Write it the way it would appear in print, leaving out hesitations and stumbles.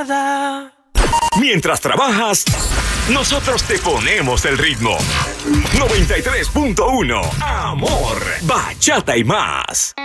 nada. Mientras trabajas, nosotros te ponemos el ritmo. 93.1 Amor, bachata y más.